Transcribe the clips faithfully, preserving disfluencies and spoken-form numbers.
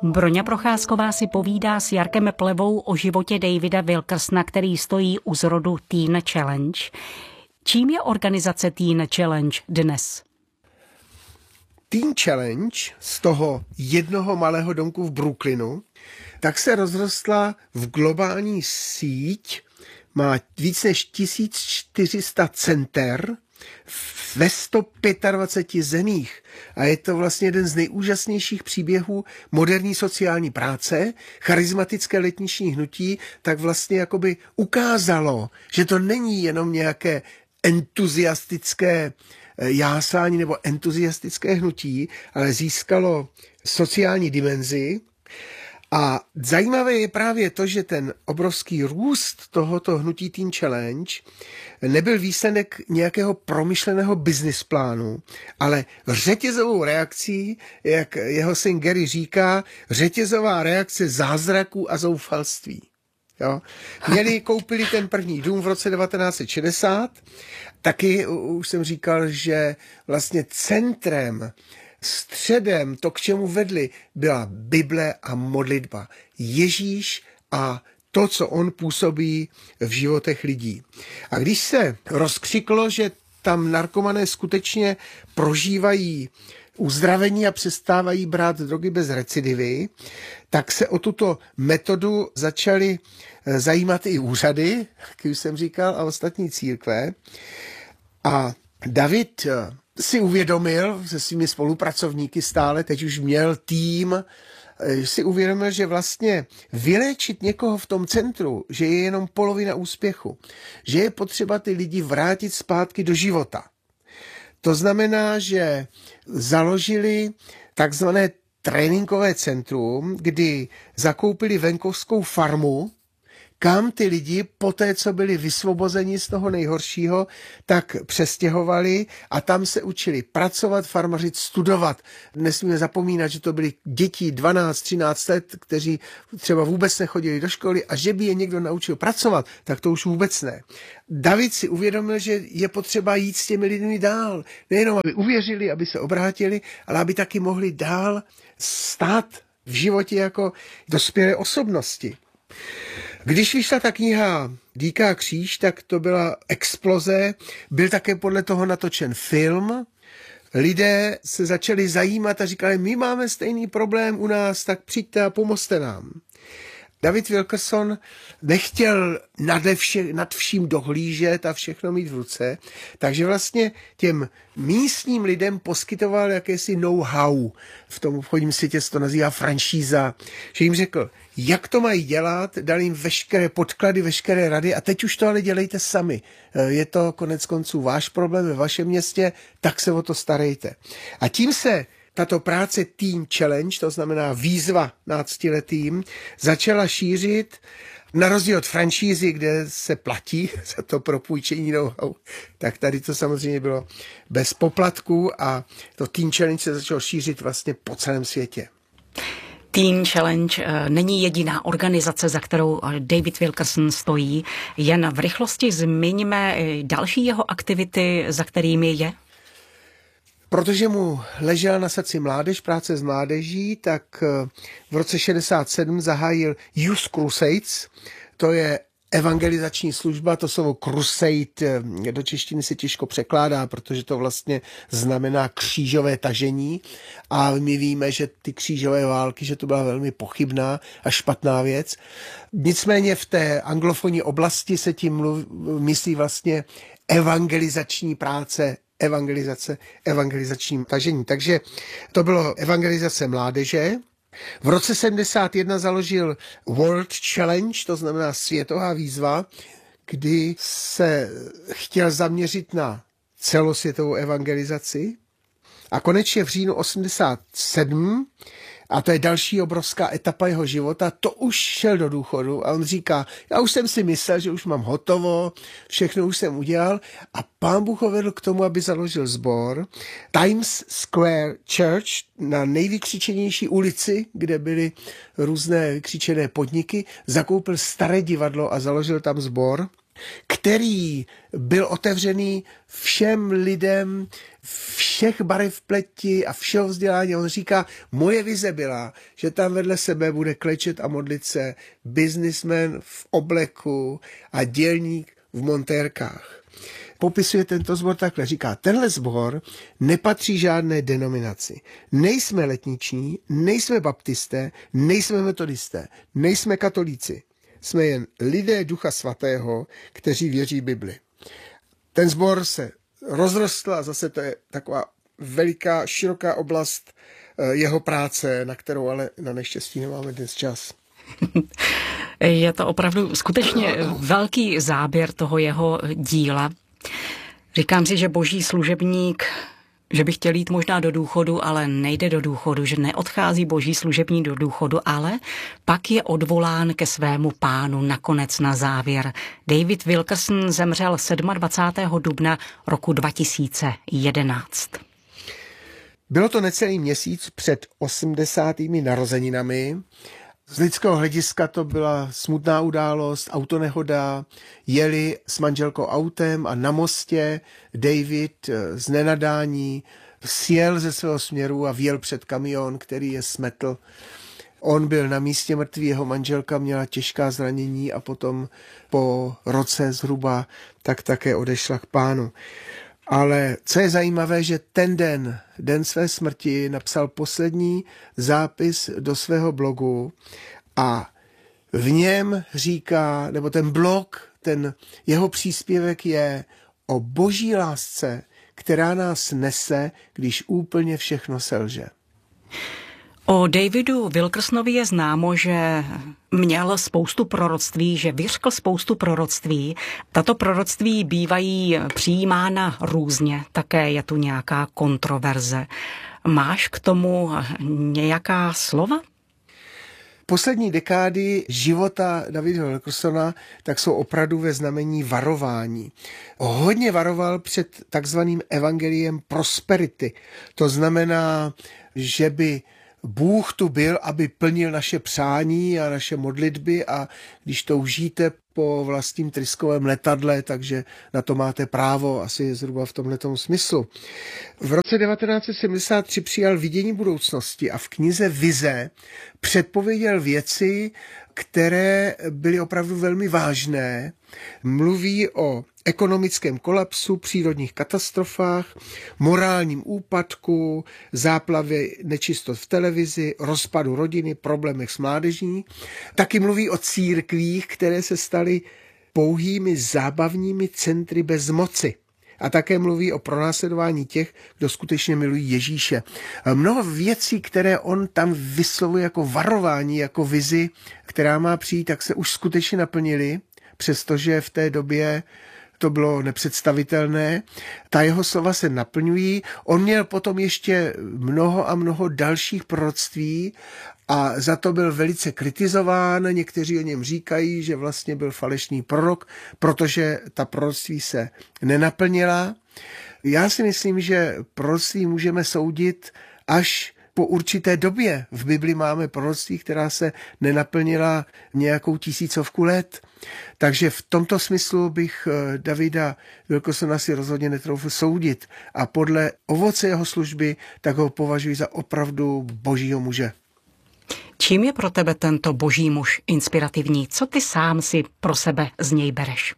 Broňa Procházková si povídá s Jarkem Plevou o životě Davida Wilkersona, který stojí u zrodu Teen Challenge. Čím je organizace Teen Challenge dnes? Teen Challenge z toho jednoho malého domku v Brooklynu tak se rozrostla v globální síť, má víc než tisíc čtyři sta center ve sto dvacet pěti zemích. A je to vlastně jeden z nejúžasnějších příběhů moderní sociální práce. Charismatické letniční hnutí tak vlastně jakoby ukázalo, že to není jenom nějaké entuziastické jásání nebo entuziastické hnutí, ale získalo sociální dimenzi. A zajímavé je právě to, že ten obrovský růst tohoto hnutí Teen Challenge nebyl výsledek nějakého promyšleného business plánu, ale řetězovou reakcí, jak jeho syn Gary říká, řetězová reakce zázraků a zoufalství. Jo? Měli, koupili ten první dům v roce devatenáct set šedesát, taky už jsem říkal, že vlastně centrem, středem, to, k čemu vedli, byla Bible a modlitba. Ježíš a to, co on působí v životech lidí. A když se rozkřiklo, že tam narkomané skutečně prožívají uzdravení a přestávají brát drogy bez recidivy, tak se o tuto metodu začaly zajímat i úřady, jak už jsem říkal, a ostatní církve. A David si uvědomil se svými spolupracovníky stále, teď už měl tým, si uvědomil, že vlastně vyléčit někoho v tom centru, že je jenom polovina úspěchu, že je potřeba ty lidi vrátit zpátky do života. To znamená, že založili takzvané tréninkové centrum, kdy zakoupili venkovskou farmu, kam ty lidi po té, co byli vysvobozeni z toho nejhoršího, tak přestěhovali a tam se učili pracovat, farmařit, studovat. Nesmíme zapomínat, že to byli děti dvanáct třináct let, kteří třeba vůbec nechodili do školy a že by je někdo naučil pracovat, tak to už vůbec ne. David si uvědomil, že je potřeba jít s těmi lidmi dál. Nejenom, aby uvěřili, aby se obrátili, ale aby taky mohli dál stát v životě jako dospělé osobnosti. Když vyšla ta kniha Dýká kříž, tak to byla exploze. Byl také podle toho natočen film. Lidé se začali zajímat a říkali, my máme stejný problém u nás, tak přijďte a pomozte nám. David Wilkerson nechtěl nad, vše, nad vším dohlížet a všechno mít v ruce, takže vlastně těm místním lidem poskytoval jakési know-how. V tom obchodním světě se to nazývá franšíza, že jim řekl, jak to mají dělat, dal jim veškeré podklady, veškeré rady a teď už to ale dělejte sami. Je to konec konců váš problém ve vašem městě, tak se o to starejte. A tím se tato práce Teen Challenge, to znamená výzva náctiletým, začala šířit na rozdíl od franšízy, kde se platí za to propůjčení know-how, tak tady to samozřejmě bylo bez poplatků a to Teen Challenge se začalo šířit vlastně po celém světě. Teen Challenge není jediná organizace, za kterou David Wilkerson stojí. Jen v rychlosti zmiňme další jeho aktivity, za kterými je. Protože mu ležela na srdci mládež, práce s mládeží, tak v roce šedesát sedm zahájil Youth Crusades, to je evangelizační služba, to slovo crusade do češtiny se těžko překládá, protože to vlastně znamená křížové tažení a my víme, že ty křížové války, že to byla velmi pochybná a špatná věc. Nicméně v té anglofonní oblasti se tím mluví, myslí vlastně evangelizační práce, evangelizace, evangelizačním tažení. Takže to bylo evangelizace mládeže. V roce sedmdesát jedna založil World Challenge, to znamená světová výzva, kdy se chtěl zaměřit na celosvětovou evangelizaci. A konečně v říjnu osmdesát sedm, a to je další obrovská etapa jeho života, to už šel do důchodu a on říká, já už jsem si myslel, že už mám hotovo, všechno už jsem udělal a Pán Bůh ho vedl k tomu, aby založil sbor Times Square Church na nejvykřičenější ulici, kde byly různé vykřičené podniky, zakoupil staré divadlo a založil tam sbor. který byl otevřený všem lidem, všech barev pleti a všeho vzdělání. On říká, moje vize byla, že tam vedle sebe bude klečet a modlit se biznismen v obleku a dělník v montérkách. Popisuje tento sbor takhle, říká, tenhle sbor nepatří žádné denominaci. Nejsme letniční, nejsme baptisté, nejsme metodisté, nejsme katolíci. Jsme jen lidé Ducha Svatého, kteří věří Bibli. Ten sbor se rozrostl a zase to je taková veliká, široká oblast jeho práce, na kterou ale na neštěstí nemáme dnes čas. Je to opravdu skutečně velký záběr toho jeho díla. Říkám si, že boží služebník, že by chtěl jít možná do důchodu, ale nejde do důchodu, že neodchází boží služebník do důchodu, ale pak je odvolán ke svému pánu nakonec na závěr. David Wilkerson zemřel dvacátého sedmého dubna roku dva tisíce jedenáct. Bylo to necelý měsíc před osmdesátými narozeninami. Z lidského hlediska to byla smutná událost, autonehoda, jeli s manželkou autem a na mostě David z nenadání sjel ze svého směru a vjel před kamion, který je smetl. On byl na místě mrtvý, jeho manželka měla těžká zranění a potom po roce zhruba tak také odešla k pánu. Ale co je zajímavé, že ten den, den své smrti, napsal poslední zápis do svého blogu a v něm říká, nebo ten blog, ten jeho příspěvek je o boží lásce, která nás nese, když úplně všechno selže. O Davidu Wilkersonovi je známo, že měl spoustu proroctví, že vyřkl spoustu proroctví. Tato proroctví bývají přijímána různě, také je tu nějaká kontroverze. Máš k tomu nějaká slova? Poslední dekády života Davida Wilkersona tak jsou opravdu ve znamení varování. Hodně varoval před takzvaným evangeliem prosperity. To znamená, že by Bůh tu byl, aby plnil naše přání a naše modlitby a když toužíte po vlastním tryskovém letadle, takže na to máte právo, asi zhruba v tomhletom smyslu. V roce devatenáct set sedmdesát tři přijal vidění budoucnosti a v knize Vize předpověděl věci, které byly opravdu velmi vážné. Mluví o ekonomickém kolapsu, přírodních katastrofách, morálním úpadku, záplavě nečistot v televizi, rozpadu rodiny, problémech s mládeží. Taky mluví o církvích, které se staly pouhými zábavními centry bez moci. A také mluví o pronásledování těch, kdo skutečně milují Ježíše. Mnoho věcí, které on tam vyslovuje jako varování, jako vizi, která má přijít, tak se už skutečně naplnily, přestože v té době to bylo nepředstavitelné. Ta jeho slova se naplňují. On měl potom ještě mnoho a mnoho dalších proroctví a za to byl velice kritizován. Někteří o něm říkají, že vlastně byl falešný prorok, protože ta proroctví se nenaplnila. Já si myslím, že proroctví můžeme soudit až po určité době. V Bibli máme proroctví, která se nenaplnila nějakou tisícovku let. Takže v tomto smyslu bych Davida Wilkersona si rozhodně netroufl soudit. A podle ovoce jeho služby, tak ho považuji za opravdu božího muže. Čím je pro tebe tento boží muž inspirativní? Co ty sám si pro sebe z něj bereš?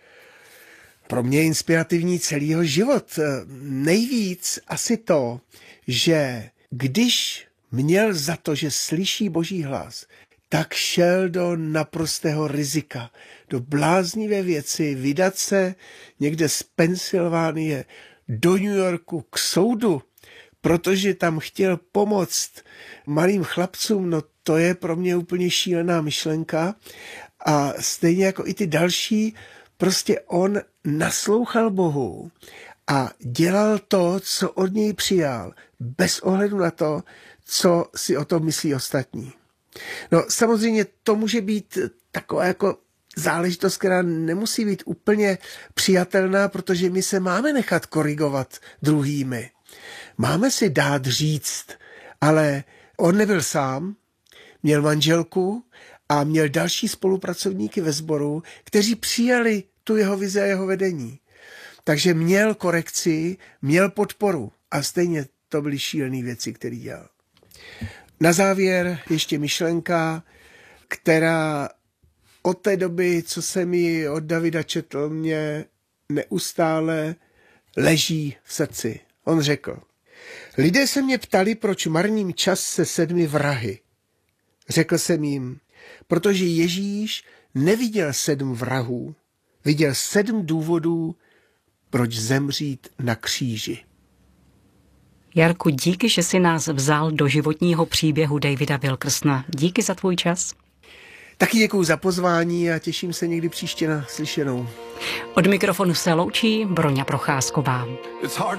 Pro mě je inspirativní celý jeho život. Nejvíc asi to, že když měl za to, že slyší boží hlas, tak šel do naprostého rizika, do bláznivé věci, vydat se někde z Pensylvánie do New Yorku k soudu, protože tam chtěl pomoct malým chlapcům, no to je pro mě úplně šílená myšlenka. A stejně jako i ty další, prostě on naslouchal Bohu a dělal to, co od něj přijal, bez ohledu na to, co si o tom myslí ostatní. No samozřejmě to může být taková jako záležitost, která nemusí být úplně přijatelná, protože my se máme nechat korigovat druhými. Máme si dát říct, ale on nebyl sám, měl manželku a měl další spolupracovníky ve sboru, kteří přijali tu jeho vizi a jeho vedení. Takže měl korekci, měl podporu a stejně to byly šílené věci, které dělal. Na závěr ještě myšlenka, která od té doby, co jsem ji od Davida četl, mě neustále leží v srdci. On řekl, lidé se mě ptali, proč marním čas se sedmi vrahy. Řekl jsem jim, protože Ježíš neviděl sedm vrahů, viděl sedm důvodů, proč zemřít na kříži. Jarku, díky, že jsi nás vzal do životního příběhu Davida Wilkersona. Díky za tvůj čas. Taky děkuju za pozvání a těším se někdy příště na slyšenou. Od mikrofonu se loučí Broňa Procházková.